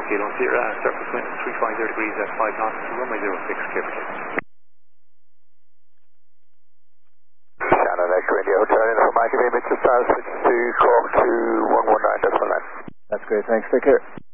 Kilo, surface wind 350 degrees at 5 knots, runway 06, clear for takeoff. Shannon Echo India Hotel Info Mighty Bay, Mr. Stars, switch to Cork to 119.9. That's great, thanks, take care.